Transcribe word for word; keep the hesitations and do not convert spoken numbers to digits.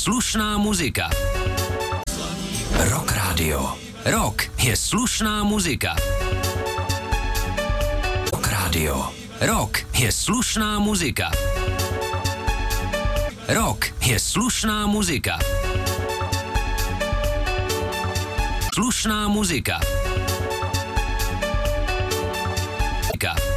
slušná muzika. Rock Radio. Rock je slušná muzika. Rock Radio. Rock je slušná muzika. Rock je slušná muzika. Slušná muzika.